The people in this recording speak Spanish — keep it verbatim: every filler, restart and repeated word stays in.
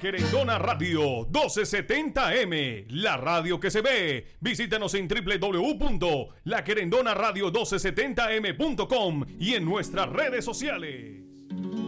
Querendona Radio doce setenta M, la radio que se ve. Visítanos en doble u doble u doble u punto la querendona radio doce setenta m punto com y en nuestras redes sociales.